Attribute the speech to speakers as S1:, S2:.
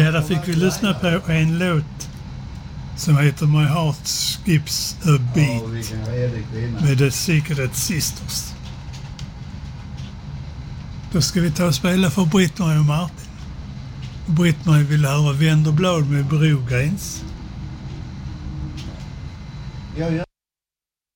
S1: Ja, där fick vi lyssna på en låt som heter My Heart Skips a Beat med The Secret Sisters. Då ska vi ta och spela för Britt-Marie och Martin. Britt-Marie vill höra Vänd och blad med Brogrens.
S2: Ja.